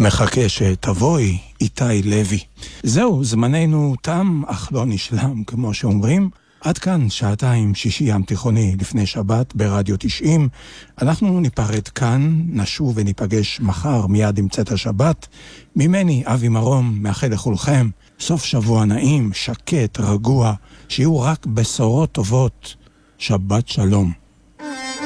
מחכה שתבואי, איתי לוי. זהו, זמננו תם, אך לא נשלם, כמו שאומרים. עד כאן שעתיים שישי ים תיכוני לפני שבת ברדיו 90. אנחנו ניפרד כאן, נשוב וניפגש מחר מיד עם צאת השבת. ממני, אבי מרום, מאחל לכולכם סוף שבוע נעים, שקט, רגוע, שיהיו רק בשורות טובות. שבת שלום.